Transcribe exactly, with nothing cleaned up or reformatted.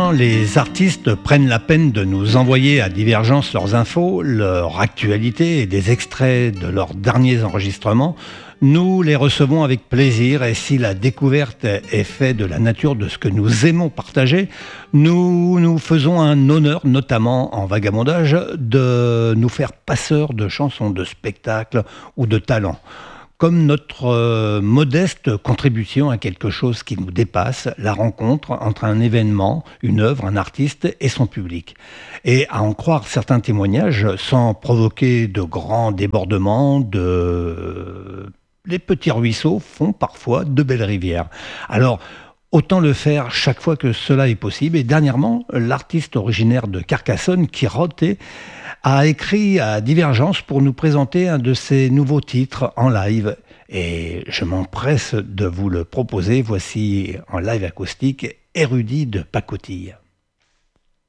temps, les artistes prennent la peine de nous envoyer à Divergence leurs infos, leur actualité et des extraits de leurs derniers enregistrements. Nous les recevons avec plaisir et si la découverte est faite de la nature de ce que nous aimons partager, nous nous faisons un honneur, notamment en vagabondage, de nous faire passeurs de chansons, de spectacles ou de talents. Comme notre euh, modeste contribution à quelque chose qui nous dépasse, la rencontre entre un événement, une œuvre, un artiste et son public. Et à en croire certains témoignages, sans provoquer de grands débordements, de... les petits ruisseaux font parfois de belles rivières. Alors, autant le faire chaque fois que cela est possible. Et dernièrement, l'artiste originaire de Carcassonne, Kiroté, a écrit à Divergence pour nous présenter un de ses nouveaux titres en live. Et je m'empresse de vous le proposer. Voici en live acoustique Érudit de pacotille.